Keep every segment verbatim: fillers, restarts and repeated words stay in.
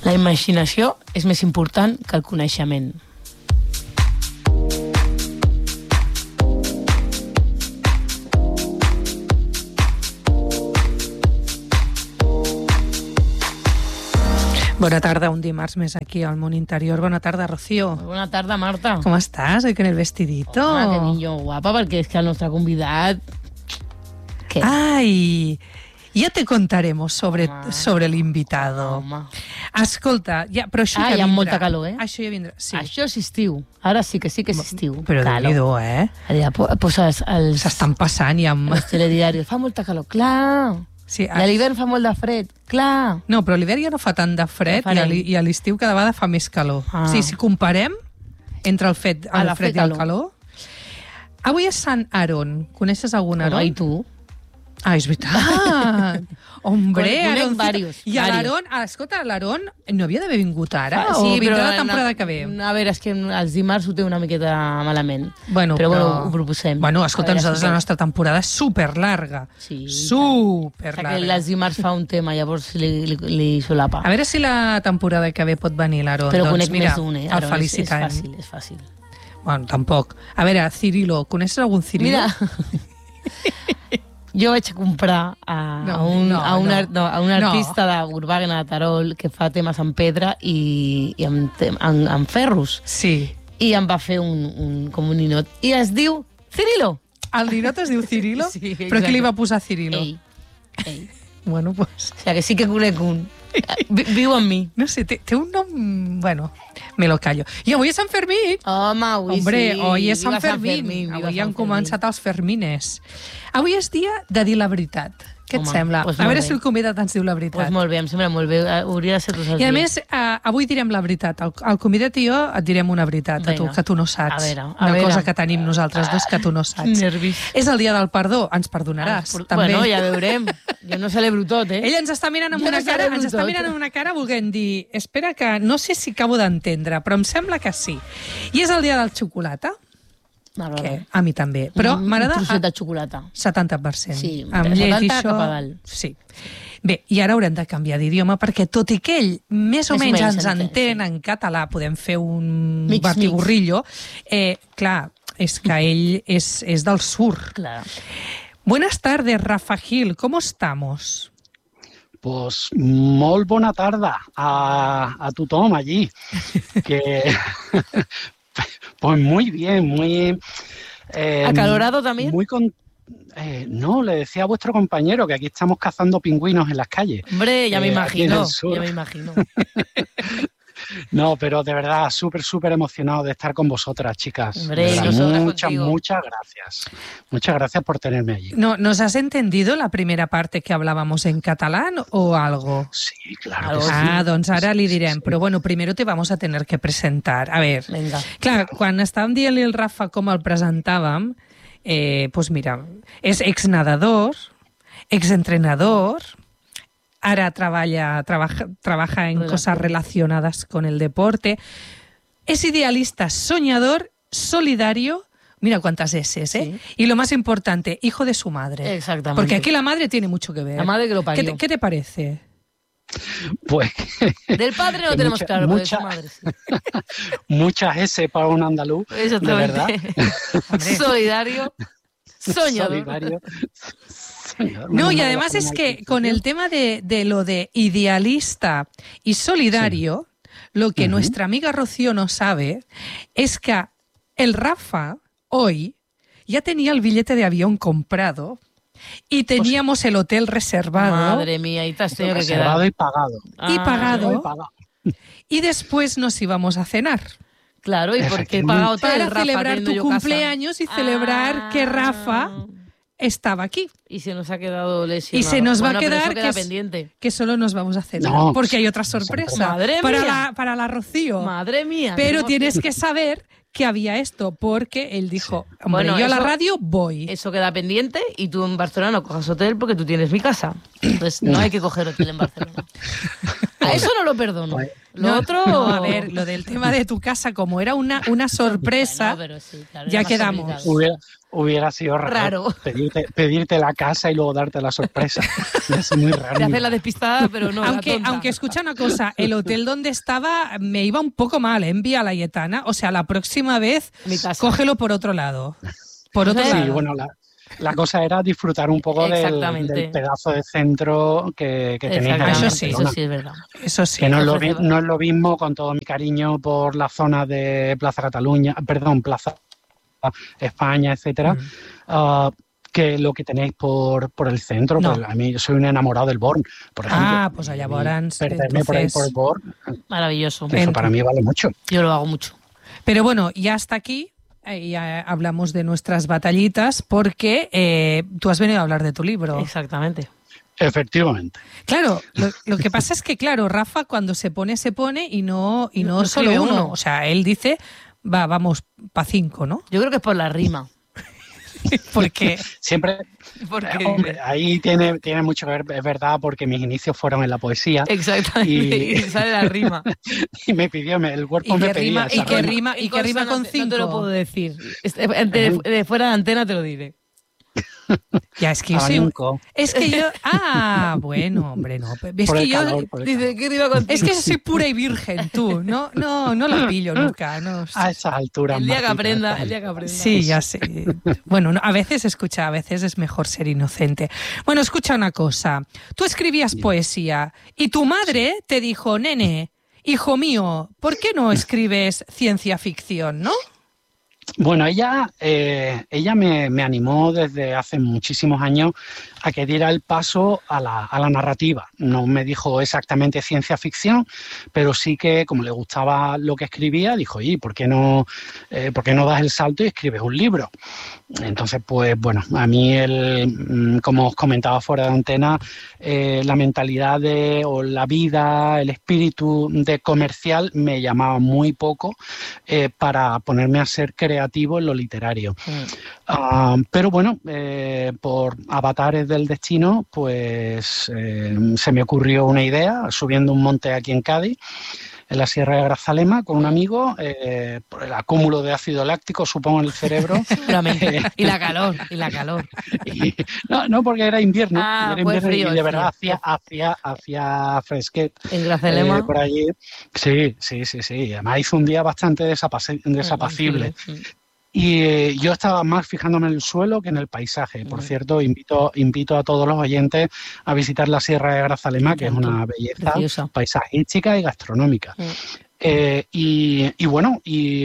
La imaginació és més important que el coneixement. Bona tarda, un dimarts més aquí al Món Interior. Bona tarda, Rocío. Bona tarda, Marta. ¿Cómo estás? Hoy con el vestidito. Home, que niño guapa, perquè és que el nostre convidat... ¿Qué? Ay, ya te contaremos sobre, sobre el invitado. Home. Escolta, ja, però això Ah, ja hi ha vindrà. molta calor, eh? Això ja vindrà, sí. Això és estiu. Ara sí que sí que és estiu. Però Déu-n'hi-do, eh? Allà poses els, S'estan passant i amb... els telediaris. Fa molta calor, clar. Sí, I a l'hivern fa molt de fred, clar. No, però a l'hivern ja no fa tant de fred Què i a farem? l'i- i a l'estiu cada vegada fa més calor. Ah. Sí, si comparem entre el, fet, Ah, el la fred fred i el calor. calor... Avui és Sant Aaron. Coneixes algun Aaron? Home, i tu? Ah, és veritat. Hombre, Conec Aaron. varios, I varios. l'Aaron, ah, escolta, l'Aaron no havia d'haver vingut ara? Ah, o sí, vindrà però la temporada na- que ve? A veure, és que els dimarts ho té una miqueta malament. Bueno, però, però... bueno, ho proposem. Bueno, escolta, A veure nosaltres si la pot. nostra temporada és superlarga. Sí, Superlarga. que els dimarts fa un tema, llavors li, li, li solapa. A veure si la temporada que ve pot venir l'Aaron. Però doncs, conec mira, més d'un, eh? El Aaron, és, és felicitem. fàcil, és fàcil. Bueno, tampoc. A veure, Cirilo, coneixes algun Cirilo? Mira, jo vaig a comprar a, No, a, un, no, a, un, no. ar- no, a un No. artista de Urbàgena de Terol que fa temes en pedra i, i amb, tem- en, en ferros. Sí. I em va fer un, un, com un ninot. I es diu Cirilo. El ninot es diu Cirilo? Sí, Però qui exacte. li va posar Cirilo? Ell. Ell. Bueno, pues... O sigui que sí que conec un. Vi- Viu amb mi. No sé, té, té un nom... Bueno, me lo callo. I avui és Sant Fermín. Home, avui Hombre, sí. hoy és Viva Sant Fermín. viva Avui Sant han començat els Fermines. Avui és dia de dir la veritat. Què et Home, sembla? doncs A veure molt si bé. el convidat ens diu la Doncs veritat. pues molt bé, em sembla molt bé. Hauria de ser tots els I a dies. més, eh, avui direm la veritat. El, el convidat i jo et direm una veritat, a tu, Vinga. que tu no saps. A veure, a una veure. cosa que tenim nosaltres dos que tu no saps. Nervis. És el dia del perdó, ens perdonaràs, Ah, també. Bueno, ja veurem. Jo no celebro tot, eh? Ell ens està mirant amb Jo una no cara, celebro ens està tot. mirant amb una cara volent dir, espera que no sé si acabo d'entendre, però em sembla que sí. I és el dia del xocolata, M'agrada. que a mi també, però Un m'agrada trosset a de xocolata. setanta per cent. Sí, amb de llet i setanta això... cap a dalt. Sí. Bé, i ara haurem de canviar d'idioma perquè tot i que ell més o Més o menys menys ens entén, entén en català, podem fer un Mix, batiburrillo, eh, clar, és que ell és, és del sur. Claro. Buenas tardes, Rafa Gil, ¿cómo estamos? Pues molt bona tarda a, a tothom allí. Que, pues muy bien, muy... eh, ¿Acalorado también? Muy con, eh, no, le decía a vuestro compañero que aquí estamos cazando pingüinos en las calles. Hombre, ya me Eh, aquí en imagino. el sur. Ya me imagino. No, pero de verdad, súper, súper emocionado de estar con vosotras, chicas. Hombre, De verdad, nosotras muchas, contigo. muchas gracias. Muchas gracias por tenerme allí. No, ¿nos has entendido la primera parte que hablábamos en catalán o algo? Sí, claro Algo que sí. Ah, doncs ara Sí, li sí, direm, sí. però bueno, primero te vamos a tener que presentar. A ver, Vinga. clar, quan estàvem dient-li al Rafa com el presentàvem, eh, pues mira, és exnadador, exentrenador, ara treballa, trabaja, trabaja en Relación. cosas relacionadas con el deporte, es idealista, soñador, solidario, mira cuántas S, ¿eh? Sí. Y lo más importante, hijo de su madre. Exactamente. Porque aquí la madre tiene mucho que ver. La madre que lo ¿Qué parió. te, qué te parece? Pues Del padre no Que tenemos mucha- claro, pero de mucha- su madre sí. muchas S para un andaluz. De verdad. Exactamente. Solidario, soñador. Solidario. Soñador. No, Menos y mal además la es que pronunciación. con el tema de, de lo de idealista y solidario, lo que Ujú. nuestra amiga Rocío no sabe es que el Rafa hoy ya tenía el billete de avión comprado y teníamos el hotel reservado Madre mía, y te has tenido que Reservado quedar. y pagado. y Ah, pagado Reservado y pagado. y después nos íbamos a cenar Claro, ¿y por qué he Efectivamente. pagado hotel, para Rafa, celebrar teniendo tu yo casa? cumpleaños y celebrar Ah. que Rafa estaba aquí. Y se nos ha quedado lesionado. Y se nos va Bueno, a pero quedar eso queda que es- pendiente. Que solo nos vamos a cenar, No, porque hay pues, otra sorpresa Madre para mía. la, para la Rocío. Madre mía. Pero qué tienes emoción. que saber que había esto, porque él dijo, hombre, Bueno, yo a la eso- radio voy. Eso queda pendiente y tú en Barcelona no cojas hotel porque tú tienes mi casa. Entonces no hay que coger hotel en Barcelona. A eso no lo perdono. Lo No, otro... no, a ver, lo del tema de tu casa, como era una, una sorpresa, Bueno, pero sí, claro, ya era más quedamos. complicado. Hubiera, hubiera sido raro, raro. Pedirte, pedirte la casa y luego darte la sorpresa. Es muy raro. Te hace la despistada, pero no aunque, la tonta. aunque escucha una cosa, el hotel donde estaba me iba un poco mal, ¿eh? En Vía Laietana. O sea, la próxima vez cógelo por otro lado. Por otro sí, lado. bueno, la, la cosa era disfrutar un poco del, del pedazo de centro que, que tenéis ahí. Eso sí, eso sí es verdad. Eso sí. Que no es, lo, no es lo mismo, con todo mi cariño por la zona de Plaza Cataluña, perdón, Plaza España, etcétera, mm. uh, que lo que tenéis por, por el centro. No. Pues a mí, yo soy un enamorado del Born, por ejemplo. Ah, pues allá Born. Perderme por ahí por el Born. Maravilloso. Eso Entonces, para mí vale mucho. Yo lo hago mucho. Pero bueno, ya hasta aquí. Ya hablamos de nuestras batallitas porque eh, tú has venido a hablar de tu libro. Exactamente. Efectivamente. Claro, lo, lo que pasa es que, claro, Rafa cuando se pone, se pone y no, y no, no solo uno. uno. O sea, él dice, va, vamos, pa' cinco, ¿no? Yo creo que es por la rima. Porque siempre porque, hombre, ahí tiene, tiene mucho que ver, es verdad, porque mis inicios fueron en la poesía. Exactamente, y, y sale la rima. Y me pidió, el cuerpo me pedía. Y que rima, y que rima con cinco. No te lo puedo decir. De, de fuera de antena te lo diré. Ya, es que yo soy, es que yo, ah, bueno, hombre, no, es por que el yo, calor, por el dice, ¿qué iba contigo? Es que soy pura y virgen, tú, no, no, no la pillo nunca, no. A esas alturas. El día que aprenda, el día que aprenda. Sí, ya sé. Bueno, no, a veces escucha, a veces es mejor ser inocente. Bueno, escucha una cosa, tú escribías Bien. poesía y tu madre te dijo, nene, hijo mío, ¿por qué no escribes ciencia ficción, no? Bueno, ella, eh, ella me, me animó desde hace muchísimos años a que diera el paso a la, a la narrativa. No me dijo exactamente ciencia ficción, pero sí que, como le gustaba lo que escribía, dijo, oye, ¿por qué no, eh, ¿por qué no das el salto y escribes un libro? Entonces, pues bueno, a mí, el, como os comentaba fuera de antena, eh, la mentalidad de, o la vida, el espíritu de comercial me llamaba muy poco eh, para ponerme a ser creativo en lo literario. Mm. Uh, pero bueno, eh, por avatares del destino, pues eh, se me ocurrió una idea, subiendo un monte aquí en Cádiz, en la Sierra de Grazalema, con un amigo, eh, por el acúmulo de ácido láctico, supongo, en el cerebro. Seguramente. Y la calor, y la calor. Y, no, no, porque era invierno. Ah, era pues invierno frío, y de verdad frío. hacía, hacía, hacía fresquet. En Grazalema. Eh, por allí. Sí, sí, sí, sí. Además hizo un día bastante desapaci- desapacible. Sí, sí. Y eh, yo estaba más fijándome en el suelo que en el paisaje. Por uh-huh. cierto, invito, invito a todos los oyentes a visitar la Sierra de Grazalema, que es una belleza Preciosa. paisajística y gastronómica. Uh-huh. Eh, y, y bueno, y...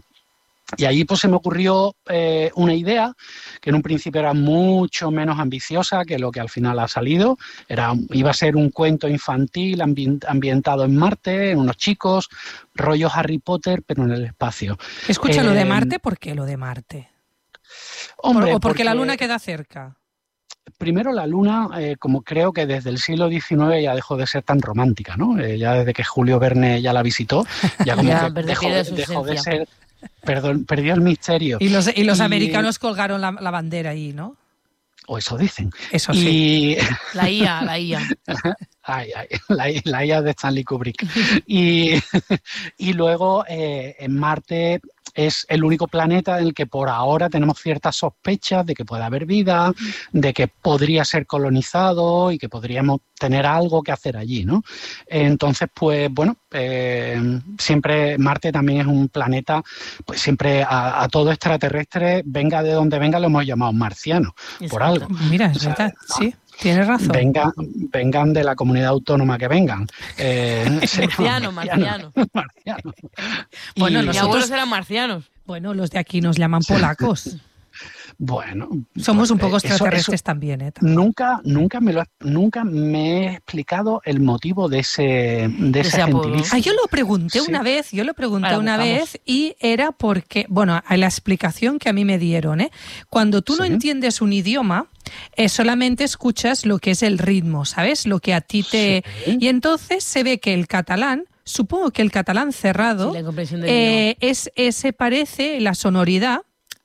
Y ahí pues se me ocurrió eh, una idea que en un principio era mucho menos ambiciosa que lo que al final ha salido. Era, iba a ser un cuento infantil ambient, ambientado en Marte, en unos chicos, rollo Harry Potter, pero en el espacio. Escucha, eh, lo de Marte, ¿por qué lo de Marte? Hombre, ¿O porque, porque la Luna queda cerca? Primero, la Luna, eh, como creo que desde el siglo diecinueve ya dejó de ser tan romántica, ¿no? Eh, ya desde que Julio Verne ya la visitó, ya como ya, que dejó de, dejó de ser... Perdón, perdió el misterio. Y los, y los y, americanos colgaron la, la bandera ahí, ¿no? O eso dicen. Eso y... sí. La I A, la I A. Ay, ay, la, la I A de Stanley Kubrick. y, y luego eh, en Marte es el único planeta en el que por ahora tenemos ciertas sospechas de que puede haber vida, de que podría ser colonizado y que podríamos tener algo que hacer allí, ¿no? Entonces, pues bueno, eh, siempre Marte también es un planeta, pues siempre a, a todo extraterrestre, venga de donde venga, lo hemos llamado marciano, Exacto. por algo. Mira, es verdad, o sea, sí. Tienes razón. Vengan, vengan de la comunidad autónoma que vengan. Eh, marciano, marciano. marciano. Bueno, los abuelos eran marcianos. Bueno, los de aquí nos llaman polacos. Bueno, somos un poco extraterrestres eso, eso, también, ¿eh? Nunca, nunca me lo, nunca me he explicado el motivo de ese, de ese gentilicio. Ah, yo lo pregunté sí. una vez, yo lo pregunté Ahora, una buscamos. vez y era porque, bueno, la explicación que a mí me dieron, ¿eh? Cuando tú sí. no entiendes un idioma, eh, solamente escuchas lo que es el ritmo, ¿sabes? Lo que a ti te... Sí. Y entonces se ve que el catalán, supongo que el catalán cerrado, sí, eh, es, es, se parece la sonoridad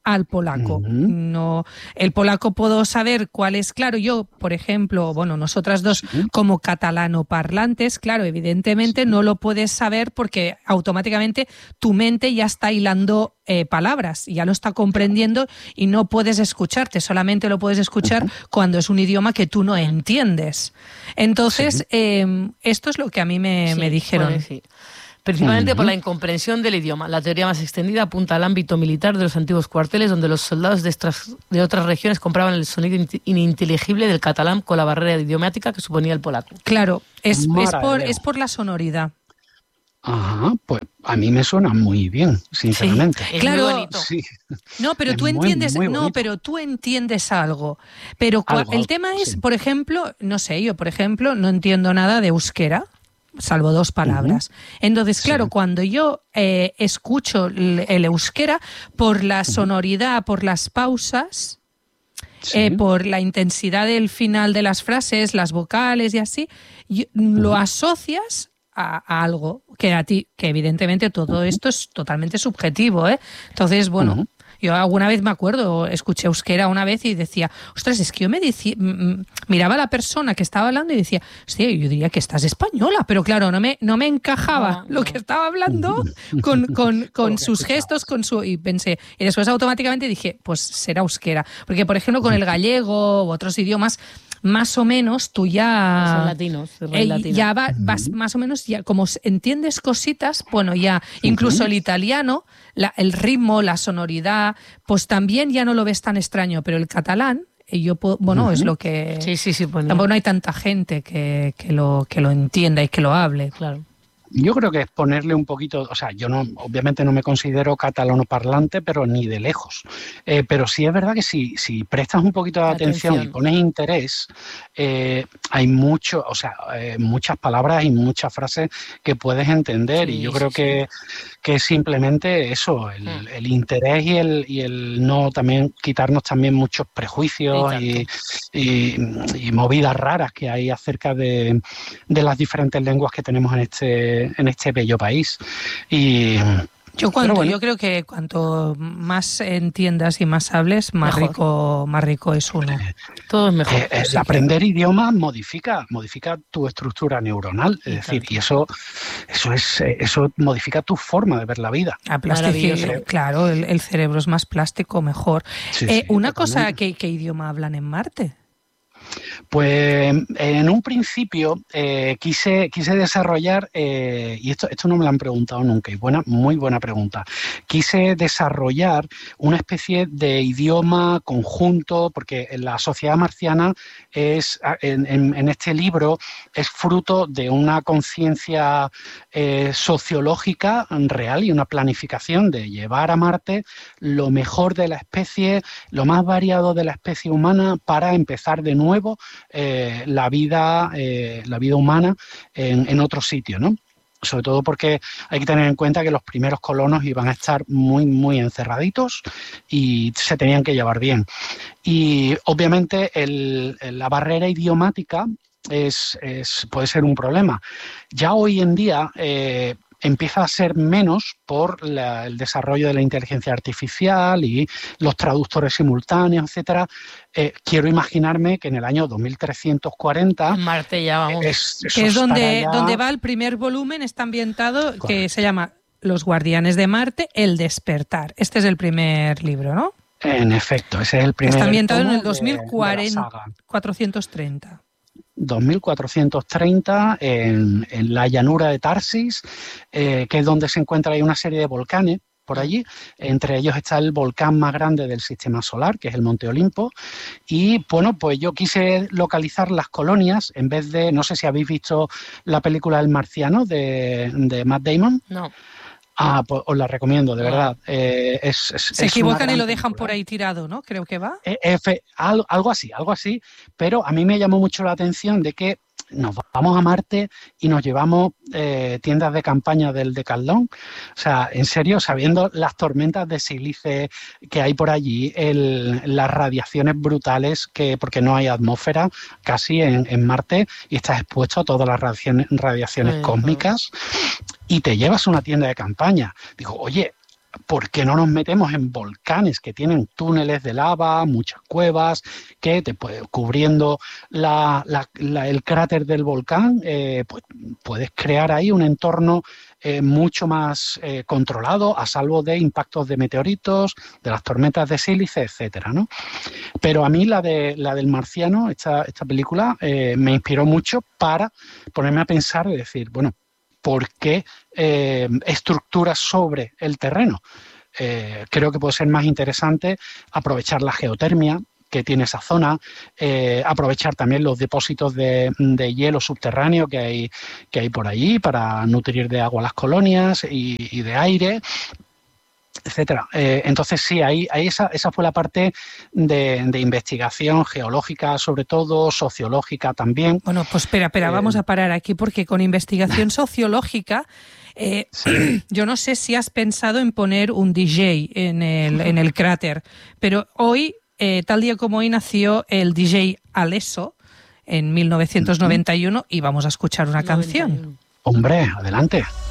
al polaco. Uh-huh. No, el polaco puedo saber cuál es, claro, yo, por ejemplo, bueno, nosotras dos sí. como catalanoparlantes, claro, evidentemente sí. no lo puedes saber porque automáticamente tu mente ya está hilando eh, palabras, ya lo está comprendiendo y no puedes escucharte, solamente lo puedes escuchar uh-huh. cuando es un idioma que tú no entiendes. Entonces, sí. eh, esto es lo que a mí me, sí, me dijeron. Pues sí. Principalmente uh-huh. por la incomprensión del idioma. La teoría más extendida apunta al ámbito militar de los antiguos cuarteles, donde los soldados de, estas, de otras regiones compraban el sonido ininteligible del catalán con la barrera idiomática que suponía el polaco. Claro, es, es, por, es por la sonoridad. Ajá, pues a mí me suena muy bien, sinceramente. Sí, es claro, muy bonito. Sí. No, pero es tú muy, entiendes, muy no, pero tú entiendes algo. Pero algo, el tema es, sí. por ejemplo, no sé, yo por ejemplo no entiendo nada de euskera, salvo dos palabras. Uh-huh. Entonces, claro, sí. cuando yo eh, escucho el, el euskera, por la sonoridad, por las pausas, sí. eh, por la intensidad del final de las frases, las vocales y así, yo, uh-huh. lo asocias a, a algo que a ti, que evidentemente todo uh-huh. esto es totalmente subjetivo, ¿eh? Entonces, bueno... Uh-huh. Yo alguna vez me acuerdo, escuché euskera una vez y decía, ostras, es que yo me decía, miraba a la persona que estaba hablando y decía, hostia, yo diría que estás española, pero claro, no me, no me encajaba no, lo no. que estaba hablando con, con, con sus gestos, con su y pensé, y después automáticamente dije, pues será euskera. Porque, por ejemplo, con el gallego u otros idiomas, más o menos tú ya... Son latinos. Eh, ya va, vas más o menos, ya como entiendes cositas, bueno, ya incluso el italiano, la, el ritmo, la sonoridad, pues también ya no lo ves tan extraño, pero el catalán, yo puedo, bueno, uh-huh. es lo que... Sí, sí, sí. Pues tampoco no hay tanta gente que, que, lo, que lo entienda y que lo hable. Claro. Yo creo que es ponerle un poquito, o sea, yo no, obviamente no me considero catalano parlante, pero ni de lejos. Eh, pero sí es verdad que si, si prestas un poquito de atención, atención y pones interés, eh, hay mucho, o sea, eh, muchas palabras y muchas frases que puedes entender. Sí, y yo creo sí, que, sí. que simplemente eso, el, mm. el interés y el, y el no también quitarnos también muchos prejuicios y, y, y movidas raras que hay acerca de, de las diferentes lenguas que tenemos en este en este bello país. Y yo cuanto, bueno. yo creo que cuanto más entiendas y más hables, más mejor. rico más rico es uno. Eh, Todo es mejor. Eh, el sí, aprender que... idiomas modifica modifica tu estructura neuronal, es decir, y eso eso es eso modifica tu forma de ver la vida. A plástico, claro, el, el cerebro es más plástico, mejor. Sí, eh, sí, una totalmente. cosa, ¿qué, ¿qué idioma hablan en Marte? Pues en un principio eh, quise, quise desarrollar, eh, y esto, esto no me lo han preguntado nunca, y buena, muy buena pregunta, quise desarrollar una especie de idioma conjunto, porque la sociedad marciana es, en, en, en este libro, es fruto de una conciencia eh, sociológica real y una planificación de llevar a Marte lo mejor de la especie, lo más variado de la especie humana para empezar de nuevo eh, la vida eh, la vida humana en, en otro sitio, ¿no? Sobre todo porque hay que tener en cuenta que los primeros colonos iban a estar muy, muy encerraditos y se tenían que llevar bien. Y obviamente el, la barrera idiomática es, es, puede ser un problema. Ya hoy en día eh, empieza a ser menos por la, el desarrollo de la inteligencia artificial y los traductores simultáneos, etcétera. Eh, quiero imaginarme que en el año dos mil trescientos cuarenta... En Marte ya vamos. Es, que es donde, ya... donde va el primer volumen, está ambientado, correcto, que se llama Los Guardianes de Marte, El Despertar. Este es el primer libro, ¿no? En efecto, ese es el primer. Está ambientado en el dos mil cuatrocientos treinta. dos mil cuatrocientos treinta en, en la llanura de Tarsis, eh, que es donde se encuentra ahí una serie de volcanes por allí. Entre ellos está el volcán más grande del sistema solar, que es el Monte Olimpo. Y bueno, pues yo quise localizar las colonias en vez de, no sé si habéis visto la película El Marciano de, de Matt Damon. No. Ah, pues os la recomiendo, de verdad. Eh, es, es, Se es equivocan y lo dejan película. Por ahí tirado, ¿no? Creo que va. Eh, F, algo, algo así, algo así. Pero a mí me llamó mucho la atención de que nos vamos a Marte y nos llevamos eh, tiendas de campaña del Decathlon. O sea, en serio, sabiendo las tormentas de sílice que hay por allí, el, las radiaciones brutales, que porque no hay atmósfera casi en, en Marte y estás expuesto a todas las radiaciones, radiaciones Ay, cósmicas, y te llevas una tienda de campaña. Digo, oye, ¿por qué no nos metemos en volcanes que tienen túneles de lava, muchas cuevas, que te puede, cubriendo la, la, la, el cráter del volcán, eh, pues puedes crear ahí un entorno eh, mucho más eh, controlado, a salvo de impactos de meteoritos, de las tormentas de sílice, etcétera, ¿no? Pero a mí la de la del marciano, esta, esta película, eh, me inspiró mucho para ponerme a pensar y decir, bueno, ¿por qué eh, estructuras sobre el terreno? Eh, creo que puede ser más interesante aprovechar la geotermia que tiene esa zona, eh, aprovechar también los depósitos de, de hielo subterráneo que hay, que hay por allí para nutrir de agua las colonias y, y de aire, etcétera. Eh, entonces sí, ahí, ahí esa, esa fue la parte de, de investigación geológica, sobre todo sociológica también. Bueno, pues espera, espera, eh, vamos a parar aquí porque con investigación sociológica eh, sí. Yo no sé si has pensado en poner un D J en el, en el cráter, pero hoy, eh, tal día como hoy, nació el D J Alesso en mil novecientos noventa y uno y vamos a escuchar una canción. Hombre, adelante.